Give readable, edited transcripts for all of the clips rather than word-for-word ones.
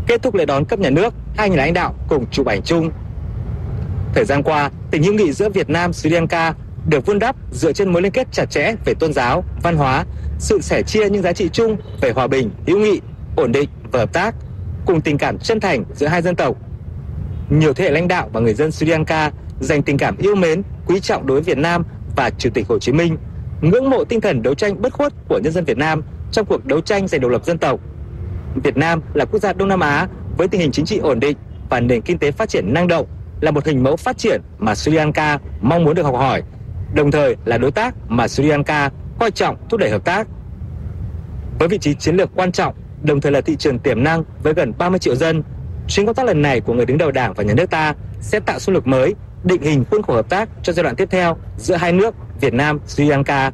Kết thúc lễ đón cấp nhà nước, hai nhà lãnh đạo cùng chụp ảnh chung. Thời gian qua, tình hữu nghị giữa Việt Nam Sri Lanka được vun đắp dựa trên mối liên kết chặt chẽ về tôn giáo, văn hóa, sự sẻ chia những giá trị chung về hòa bình, hữu nghị, ổn định và hợp tác, cùng tình cảm chân thành giữa hai dân tộc. Nhiều thế hệ lãnh đạo và người dân Sri Lanka dành tình cảm yêu mến, quý trọng đối với Việt Nam và Chủ tịch Hồ Chí Minh, ngưỡng mộ tinh thần đấu tranh bất khuất của nhân dân Việt Nam trong cuộc đấu tranh giành độc lập dân tộc. Việt Nam là quốc gia Đông Nam Á với tình hình chính trị ổn định và nền kinh tế phát triển năng động, là một hình mẫu phát triển mà Sri Lanka mong muốn được học hỏi, đồng thời là đối tác mà Sri Lanka coi trọng thúc đẩy hợp tác. Với vị trí chiến lược quan trọng, đồng thời là thị trường tiềm năng với gần 30 triệu dân, chuyến công tác lần này của người đứng đầu Đảng và Nhà nước ta sẽ tạo xung lực mới, định hình khuôn khổ hợp tác cho giai đoạn tiếp theo giữa hai nước Việt Nam Sri Lanka.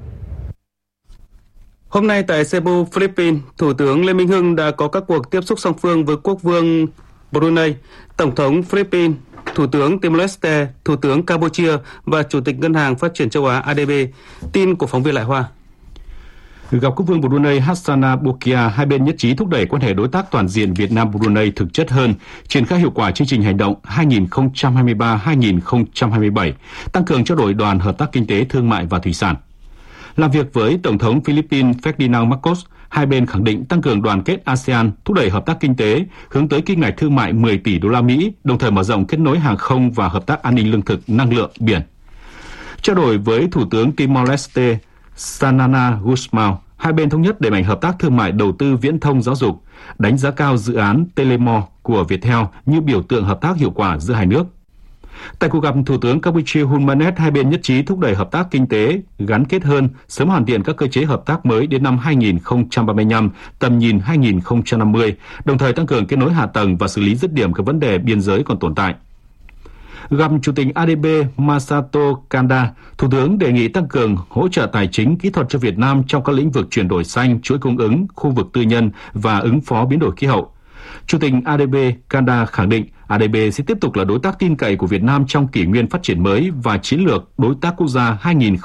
Hôm nay tại Cebu, Philippines, Thủ tướng Lê Minh Hưng đã có các cuộc tiếp xúc song phương với Quốc vương Brunei, Tổng thống Philippines, Thủ tướng Timor-Leste, Thủ tướng Campuchia và Chủ tịch Ngân hàng Phát triển châu Á ADB. Tin của phóng viên Lại Hoa. Gặp Quốc vương Brunei Hassana Bolkiah, hai bên nhất trí thúc đẩy quan hệ đối tác toàn diện Việt Nam-Brunei thực chất hơn, triển khai hiệu quả chương trình hành động 2023-2027, tăng cường trao đổi đoàn hợp tác kinh tế, thương mại và thủy sản. Làm việc với Tổng thống Philippines Ferdinand Marcos, hai bên khẳng định tăng cường đoàn kết ASEAN, thúc đẩy hợp tác kinh tế, hướng tới kim ngạch thương mại 10 tỷ đô la Mỹ, đồng thời mở rộng kết nối hàng không và hợp tác an ninh lương thực, năng lượng, biển. Trao đổi với Thủ tướng Timor-Leste Sanana Gusmao, hai bên thống nhất đẩy mạnh hợp tác thương mại, đầu tư, viễn thông, giáo dục, đánh giá cao dự án Telemore của Viettel như biểu tượng hợp tác hiệu quả giữa hai nước. Tại cuộc gặp, Thủ tướng Campuchia Hun Manet, hai bên nhất trí thúc đẩy hợp tác kinh tế gắn kết hơn, sớm hoàn thiện các cơ chế hợp tác mới đến năm 2035, tầm nhìn 2050, đồng thời tăng cường kết nối hạ tầng và xử lý dứt điểm các vấn đề biên giới còn tồn tại. Gặp Chủ tịch ADB Masato Kanda, Thủ tướng đề nghị tăng cường hỗ trợ tài chính, kỹ thuật cho Việt Nam trong các lĩnh vực chuyển đổi xanh, chuỗi cung ứng, khu vực tư nhân và ứng phó biến đổi khí hậu. Chủ tịch ADB Kanda khẳng định ADB sẽ tiếp tục là đối tác tin cậy của Việt Nam trong kỷ nguyên phát triển mới và chiến lược đối tác quốc gia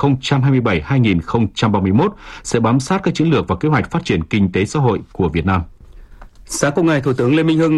2027-2031 sẽ bám sát các chiến lược và kế hoạch phát triển kinh tế xã hội của Việt Nam. Sáng cùng ngày, Thủ tướng Lê Minh Hưng